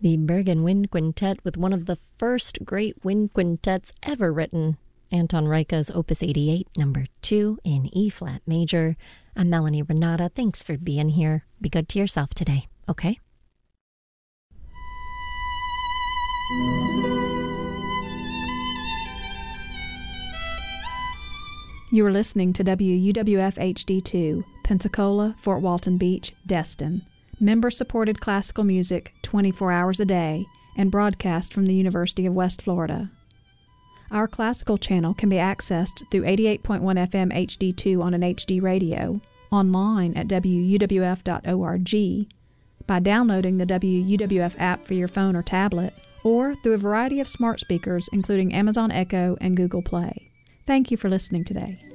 The Bergen Wind Quintet with one of the first great wind quintets ever written, Anton Reicha's Opus 88, number 2 in E-flat major. I'm Melanie Renata. Thanks for being here. Be good to yourself today, okay? You are listening to WUWF HD2, Pensacola, Fort Walton Beach, Destin. Member-supported classical music 24 hours a day and broadcast from the University of West Florida. Our classical channel can be accessed through 88.1 FM HD2 on an HD radio, online at wuwf.org, by downloading the WUWF app for your phone or tablet, or through a variety of smart speakers including Amazon Echo and Google Play. Thank you for listening today.